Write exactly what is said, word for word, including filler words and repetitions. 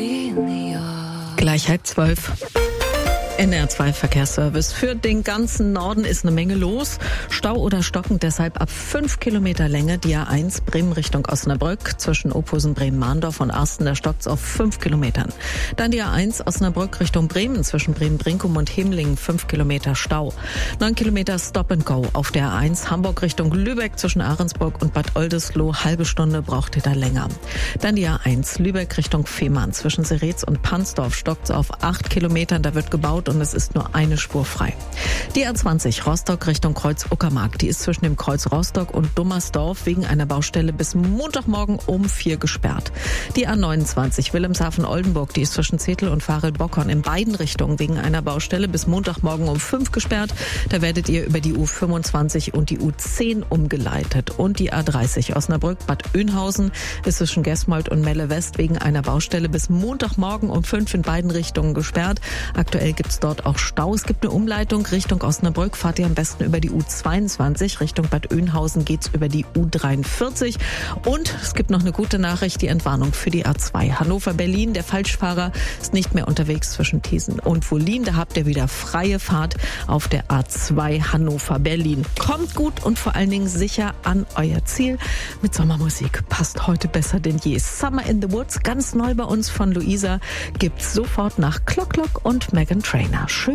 Gleich halb zwölf. N R zwei Verkehrsservice. Für den ganzen Norden ist eine Menge los. Stau oder stockend, deshalb ab fünf Kilometer Länge die A eins Bremen Richtung Osnabrück zwischen Ophusen, Bremen-Mahndorf und Arsten. Da stockt's auf fünf Kilometern. Dann die A eins Osnabrück Richtung Bremen zwischen Bremen-Brinkum und Hemlingen fünf Kilometer Stau. neun Kilometer Stop and Go auf der A eins Hamburg Richtung Lübeck zwischen Ahrensburg und Bad Oldesloe. Halbe Stunde braucht ihr da länger. Dann die A eins Lübeck Richtung Fehmarn zwischen Seretz und Pansdorf stockt's auf acht Kilometern. Da wird gebaut und es ist nur eine Spur frei. Die A zwanzig Rostock Richtung Kreuz-Uckermark, die ist zwischen dem Kreuz Rostock und Dummersdorf wegen einer Baustelle bis Montagmorgen um vier gesperrt. Die A neunundzwanzig Wilhelmshaven-Oldenburg, die ist zwischen Zetel und Farel-Bockhorn in beiden Richtungen wegen einer Baustelle bis Montagmorgen um fünf gesperrt. Da werdet ihr über die U fünfundzwanzig und die U zehn umgeleitet. Und die A dreißig Osnabrück-Bad Oeynhausen ist zwischen Gesmold und Melle West wegen einer Baustelle bis Montagmorgen um fünf in beiden Richtungen gesperrt. Aktuell gibt es dort auch Stau. Es gibt eine Umleitung Richtung Osnabrück. Fahrt ihr am besten über die U zweiundzwanzig. Richtung Bad Oeynhausen geht's über die U dreiundvierzig. Und es gibt noch eine gute Nachricht, die Entwarnung für die A zwei. Hannover-Berlin, der Falschfahrer ist nicht mehr unterwegs zwischen Thiesen und Wollin. Da habt ihr wieder freie Fahrt auf der A zwei Hannover-Berlin. Kommt gut und vor allen Dingen sicher an euer Ziel. Mit Sommermusik passt heute besser denn je. Summer in the Woods, ganz neu bei uns von Luisa, gibt's sofort nach Clock Clock und Meghan Trainor. Schön